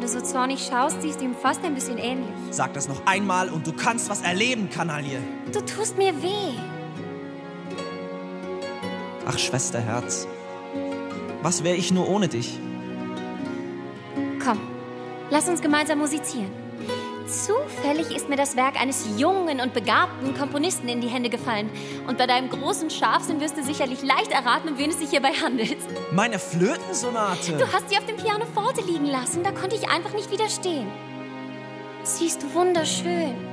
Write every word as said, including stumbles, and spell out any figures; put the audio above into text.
du so zornig schaust, siehst du ihm fast ein bisschen ähnlich. Sag das noch einmal und du kannst was erleben, Kanaille. Du tust mir weh. Ach, Schwesterherz, was wäre ich nur ohne dich? Komm, lass uns gemeinsam musizieren. Zufällig ist mir das Werk eines jungen und begabten Komponisten in die Hände gefallen. Und bei deinem großen Scharfsinn wirst du sicherlich leicht erraten, um wen es sich hierbei handelt. Meine Flötensonate. Du hast sie auf dem Pianoforte liegen lassen, da konnte ich einfach nicht widerstehen. Sie ist wunderschön.